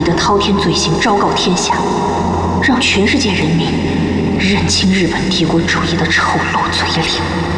的滔天罪行昭告天下，让全世界人民认清日本帝国主义的丑陋嘴脸。